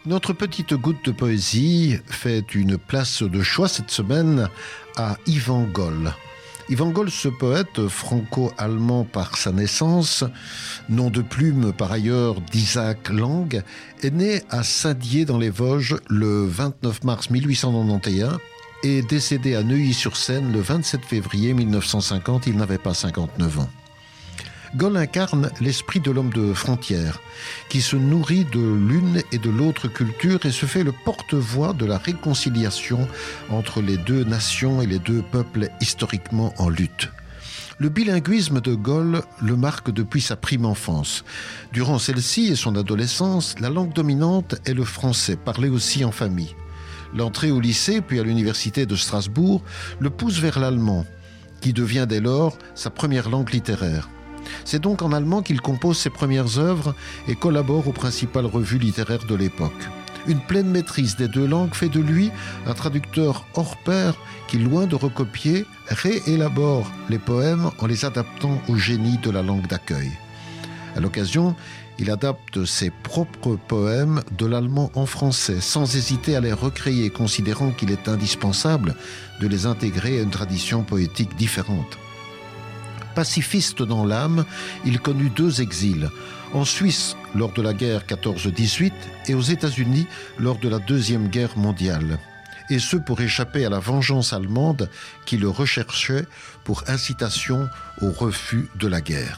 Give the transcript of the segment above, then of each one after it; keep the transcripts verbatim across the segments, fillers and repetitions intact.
Notre petite goutte de poésie fait une place de choix cette semaine à Yvan Goll. Yvan Goll, ce poète franco-allemand par sa naissance, nom de plume par ailleurs d'Isaac Lang, est né à Saint-Dié dans les Vosges le vingt-neuf mars mille huit cent quatre-vingt-onze et décédé à Neuilly-sur-Seine le vingt-sept février mille neuf cent cinquante. Il n'avait pas cinquante-neuf ans. Goll incarne l'esprit de l'homme de frontière, qui se nourrit de l'une et de l'autre culture et se fait le porte-voix de la réconciliation entre les deux nations et les deux peuples historiquement en lutte. Le bilinguisme de Goll le marque depuis sa prime enfance. Durant celle-ci et son adolescence, la langue dominante est le français, parlé aussi en famille. L'entrée au lycée, puis à l'université de Strasbourg, le pousse vers l'allemand, qui devient dès lors sa première langue littéraire. C'est donc en allemand qu'il compose ses premières œuvres et collabore aux principales revues littéraires de l'époque. Une pleine maîtrise des deux langues fait de lui un traducteur hors pair qui, loin de recopier, réélabore les poèmes en les adaptant au génie de la langue d'accueil. À l'occasion, il adapte ses propres poèmes de l'allemand en français, sans hésiter à les recréer, considérant qu'il est indispensable de les intégrer à une tradition poétique différente. Pacifiste dans l'âme, il connut deux exils, en Suisse lors de la guerre quatorze dix-huit et aux États-Unis lors de la Deuxième Guerre mondiale. Et ce pour échapper à la vengeance allemande qui le recherchait pour incitation au refus de la guerre.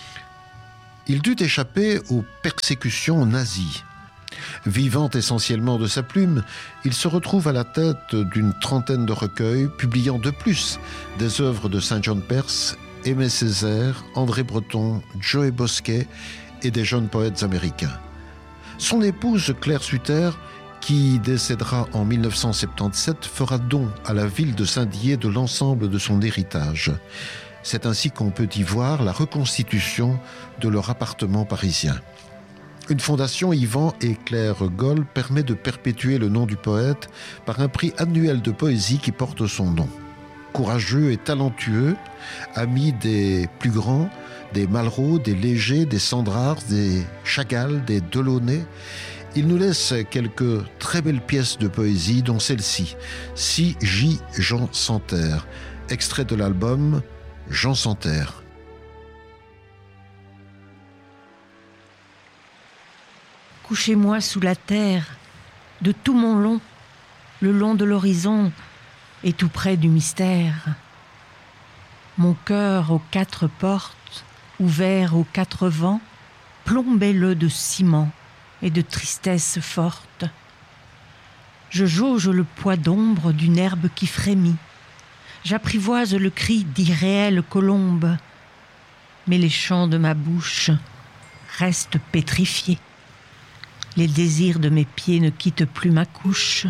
Il dut échapper aux persécutions nazies. Vivant essentiellement de sa plume, il se retrouve à la tête d'une trentaine de recueils, publiant de plus des œuvres de Saint-John Perse, Aimé Césaire, André Breton, Joe Bosquet et des jeunes poètes américains. Son épouse Claire Sutter, qui décédera en mille neuf cent soixante-dix-sept, fera don à la ville de Saint-Dié de l'ensemble de son héritage. C'est ainsi qu'on peut y voir la reconstitution de leur appartement parisien. Une fondation Yvan et Claire Goll permet de perpétuer le nom du poète par un prix annuel de poésie qui porte son nom. Courageux et talentueux, ami des plus grands, des Malraux, des Léger, des Sandrars, des Chagall, des Delaunay, il nous laisse quelques très belles pièces de poésie, dont celle-ci, Si J. Jean Santerre, extrait de l'album Jean Santerre. Couchez-moi sous la terre, de tout mon long, le long de l'horizon, et tout près du mystère. Mon cœur aux quatre portes, ouvert aux quatre vents, plombez-le de ciment et de tristesse forte. Je jauge le poids d'ombre d'une herbe qui frémit. J'apprivoise le cri d'irréelles colombes, mais les chants de ma bouche restent pétrifiés. Les désirs de mes pieds ne quittent plus ma couche.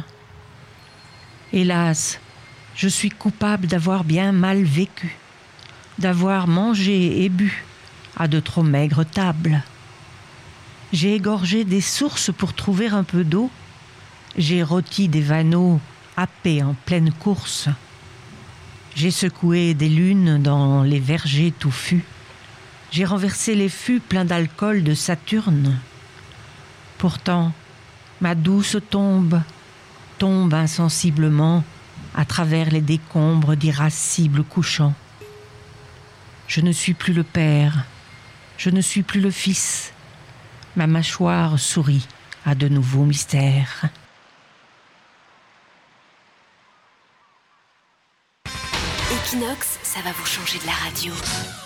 Hélas, je suis coupable d'avoir bien mal vécu, d'avoir mangé et bu à de trop maigres tables. J'ai égorgé des sources pour trouver un peu d'eau, j'ai rôti des vanneaux happés en pleine course. J'ai secoué des lunes dans les vergers touffus, j'ai renversé les fûts pleins d'alcool de Saturne. Pourtant, ma douce tombe tombe insensiblement à travers les décombres d'irascibles couchants. Je ne suis plus le père, je ne suis plus le fils. Ma mâchoire sourit à de nouveaux mystères. Equinox, ça va vous changer de la radio.